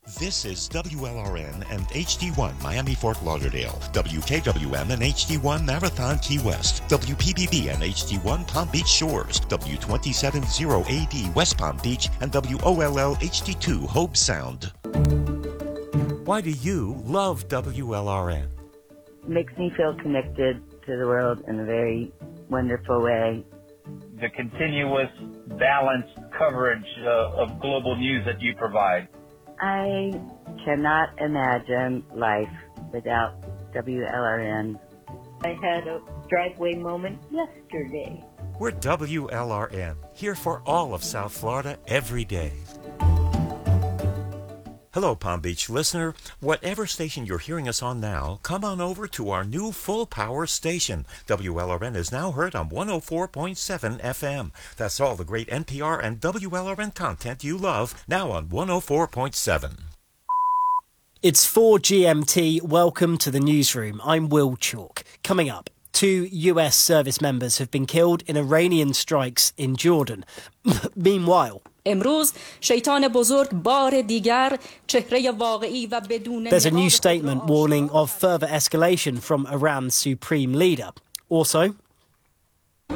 This is WLRN and HD1 Miami Fort Lauderdale, WKWM and HD1 Marathon Key West, WPBB and HD1 Palm Beach Shores, W270AD West Palm Beach, and WOLL HD2 Hope Sound. Why do you love WLRN? It makes me feel connected to the world in a very wonderful way. The continuous, balanced coverage of global news that you provide. I cannot imagine life without WLRN. I had a driveway moment yesterday. We're WLRN, here for all of South Florida every day. Hello, Palm Beach listener. Whatever station you're hearing us on now, come on over to our new full-power station. WLRN is now heard on 104.7 FM. That's all the great NPR and WLRN content you love, now on 104.7. It's 4 GMT. Welcome to the newsroom. I'm Will Chalk. Coming up, 2 US service members have been killed in Iranian strikes in Jordan. Meanwhile, there's a new statement warning of further escalation from Iran's supreme leader. Also, I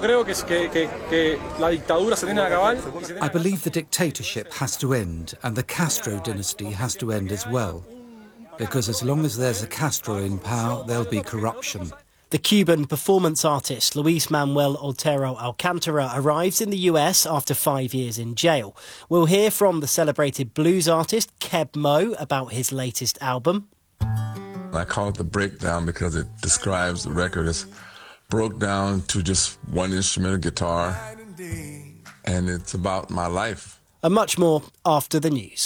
believe the dictatorship has to end, and the Castro dynasty has to end as well. Because as long as there's a Castro in power, there'll be corruption. the Cuban performance artist Luis Manuel Otero Alcantara arrives in the US after 5 years in jail. We'll hear from the celebrated blues artist Keb Mo about his latest album. I call it the breakdown because it describes the record as broke down to just one instrumental guitar, and it's about my life. And much more after the news.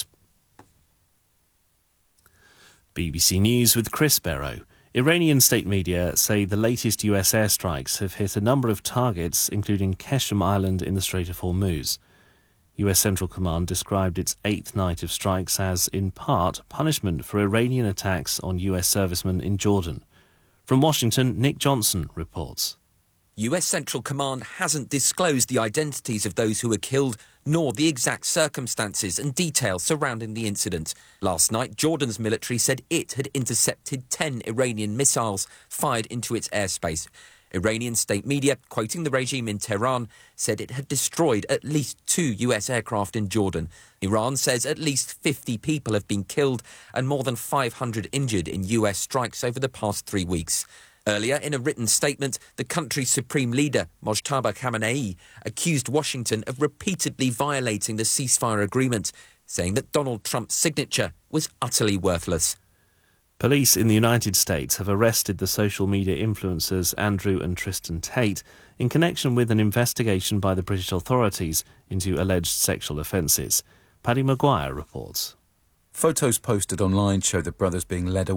BBC News with Chris Barrow. Iranian state media say the latest US airstrikes have hit a number of targets, including Keshem Island in the Strait of Hormuz. US Central Command described its 8th night of strikes as, in part, punishment for Iranian attacks on US servicemen in Jordan. From Washington, Nick Johnson reports. US Central Command hasn't disclosed the identities of those who were killed, nor the exact circumstances and details surrounding the incident. Last night, Jordan's military said it had intercepted 10 Iranian missiles fired into its airspace. Iranian state media, quoting the regime in Tehran, said it had destroyed at least 2 US aircraft in Jordan. Iran says at least 50 people have been killed and more than 500 injured in US strikes over the past 3 weeks. Earlier, in a written statement, the country's supreme leader, Mojtaba Khamenei, accused Washington of repeatedly violating the ceasefire agreement, saying that Donald Trump's signature was utterly worthless. Police in the United States have arrested the social media influencers Andrew and Tristan Tate in connection with an investigation by the British authorities into alleged sexual offences. Paddy Maguire reports. Photos posted online show the brothers being led away